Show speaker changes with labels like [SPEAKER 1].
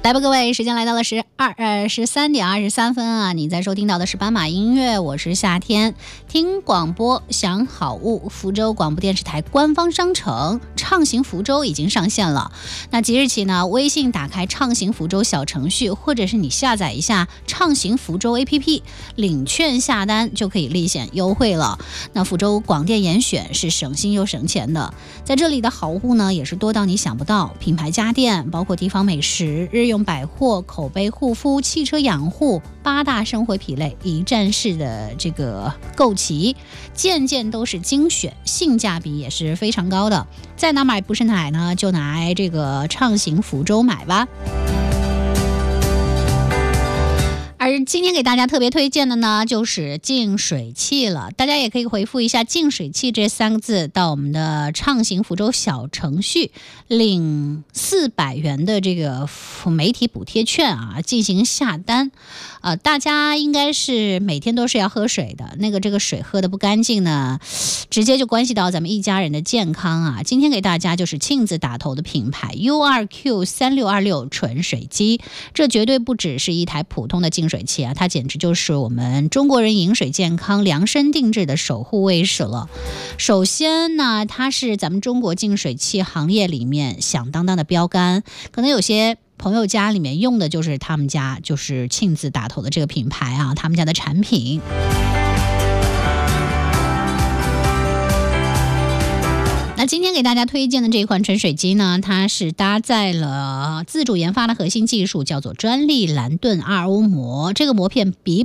[SPEAKER 1] 来吧，各位，时间来到了13:23啊！你在收听到的是斑马音乐，我是夏天。听广播享好物，福州广播电视台官方商城畅行福州已经上线了。那即日起呢，微信打开畅行福州小程序，或者是你下载一下畅行福州 APP， 领券下单就可以立显优惠了。那福州广电严选是省心又省钱的，在这里的好物呢也是多到你想不到，品牌家电，包括地方美食、日用百货、口碑护肤、汽车养护，8大生活品类一站式的这个购齐，件件都是精选，性价比也是非常高的。在哪买不是买呢？就拿来这个畅行福州买吧。而今天给大家特别推荐的呢，就是净水器了。大家也可以回复一下净水器这3个字到我们的畅行福州小程序，领400元的这个媒体补贴券啊，进行下单。大家应该是每天都是要喝水的，这个水喝的不干净呢，直接就关系到咱们一家人的健康啊。今天给大家就是亲自打头的品牌 URQ3626 纯水机，这绝对不只是一台普通的净水器啊，它简直就是我们中国人饮水健康量身定制的守护卫士了。首先呢，它是咱们中国净水器行业里面响当当的标杆，可能有些朋友家里面用的就是他们家就是亲自打头的这个品牌啊，他们家的产品。那今天给大家推荐的这一款纯水机呢，它是搭载了自主研发的核心技术，叫做专利蓝盾 RO 膜。这个膜片比